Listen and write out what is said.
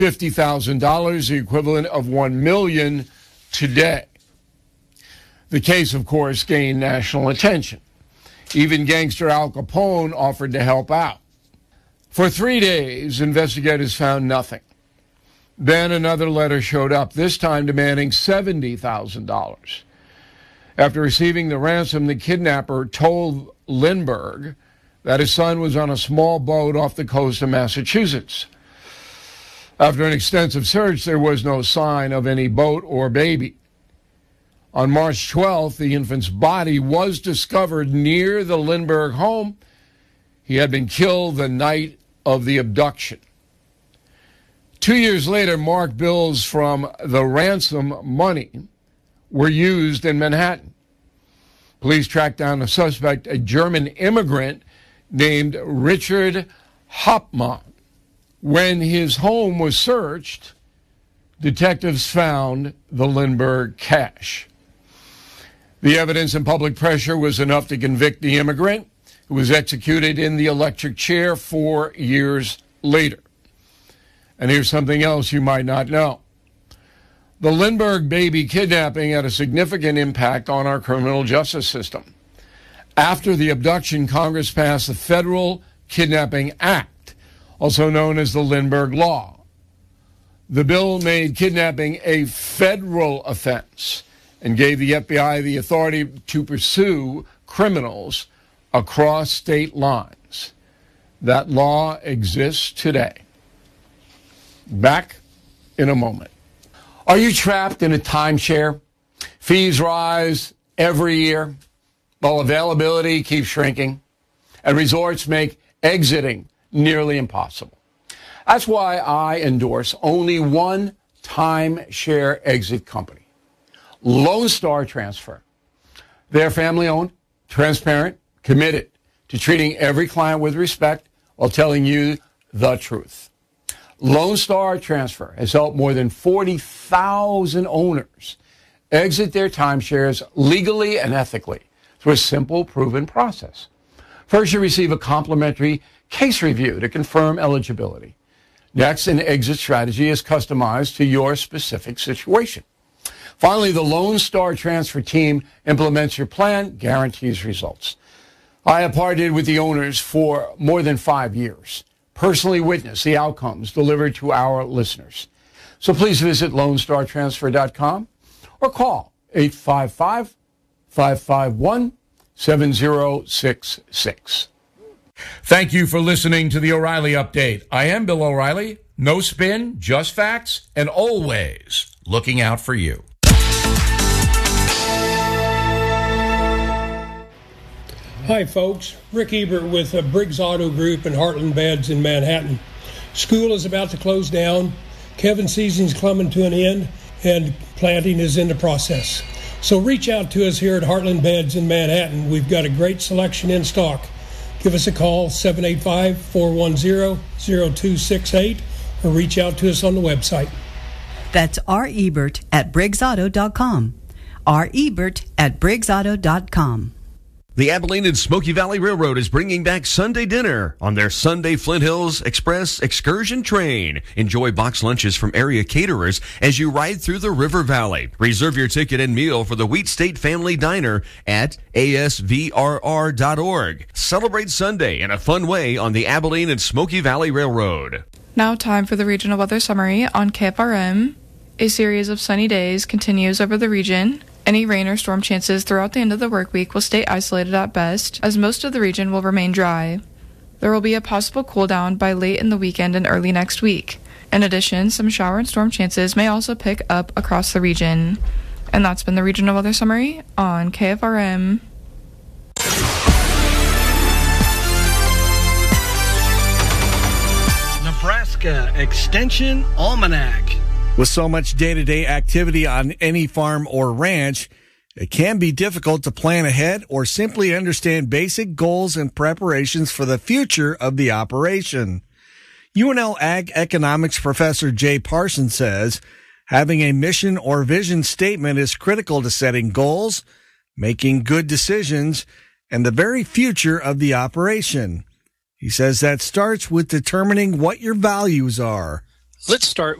$50,000, the equivalent of $1 million today. The case, of course, gained national attention. Even gangster Al Capone offered to help out. For 3 days, investigators found nothing. Then another letter showed up, this time demanding $70,000. After receiving the ransom, the kidnapper told Lindbergh that his son was on a small boat off the coast of Massachusetts. After an extensive search, there was no sign of any boat or baby. On March 12th, the infant's body was discovered near the Lindbergh home. He had been killed the night of the abduction. 2 years later, marked bills from the ransom money were used in Manhattan. Police tracked down a suspect, a German immigrant named Richard Hauptmann. When his home was searched, detectives found the Lindbergh cash. The evidence and public pressure was enough to convict the immigrant, who was executed in the electric chair 4 years later. And here's something else you might not know. The Lindbergh baby kidnapping had a significant impact on our criminal justice system. After the abduction, Congress passed the Federal Kidnapping Act, also known as the Lindbergh Law. The bill made kidnapping a federal offense and gave the FBI the authority to pursue criminals across state lines. That law exists today. Back in a moment. Are you trapped in a timeshare? Fees rise every year while availability keeps shrinking, and resorts make exiting nearly impossible. That's why I endorse only one timeshare exit company, Lone Star Transfer. They're family-owned, transparent, committed to treating every client with respect while telling you the truth. Lone Star Transfer has helped more than 40,000 owners exit their timeshares legally and ethically through a simple, proven process. First, you receive a complimentary case review to confirm eligibility. Next, an exit strategy is customized to your specific situation. Finally, the Lone Star Transfer team implements your plan, guarantees results. I have partnered with the owners for more than 5 years. Personally witnessed the outcomes delivered to our listeners. So please visit LoneStarTransfer.com or call 855-551-7066. Thank you for listening to the O'Reilly Update. I am Bill O'Reilly. No spin, just facts, and always looking out for you. Hi, folks. Rick Ebert with Briggs Auto Group and Heartland Beds in Manhattan. School is about to close down. Kevin season's coming to an end, and planting is in the process. So reach out to us here at Heartland Beds in Manhattan. We've got a great selection in stock. Give us a call, 785-410-0268, or reach out to us on the website. That's rebert at briggsauto.com. rebert at briggsauto.com. The Abilene and Smoky Valley Railroad is bringing back Sunday dinner on their Sunday Flint Hills Express excursion train. Enjoy box lunches from area caterers as you ride through the River Valley. Reserve your ticket and meal for the Wheat State Family Diner at asvrr.org. Celebrate Sunday in a fun way on the Abilene and Smoky Valley Railroad. Now time for the regional weather summary on KFRM. A series of sunny days continues over the region. Any rain or storm chances throughout the end of the work week will stay isolated at best, as most of the region will remain dry. There will be a possible cool down by late in the weekend and early next week. In addition, some shower and storm chances may also pick up across the region. And that's been the regional weather summary on KFRM. Nebraska Extension Almanac. With so much day-to-day activity on any farm or ranch, it can be difficult to plan ahead or simply understand basic goals and preparations for the future of the operation. UNL Ag Economics professor Jay Parsons says having a mission or vision statement is critical to setting goals, making good decisions, and the very future of the operation. He says that starts with determining what your values are. Let's start